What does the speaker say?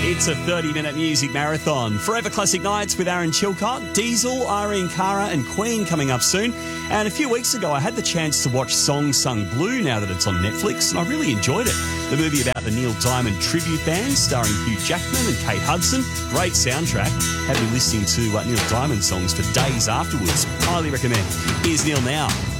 It's a 30-minute music marathon. Forever Classic Nights with Aaron Chilcott, Diesel, Irene Cara and Queen coming up soon. And a few weeks ago, I had the chance to watch Song Sung Blue now that it's on Netflix, and I really enjoyed it. The movie about the Neil Diamond tribute band starring Hugh Jackman and Kate Hudson. Great soundtrack. Had me listening to Neil Diamond songs for days afterwards. Highly recommend. Here's Neil now.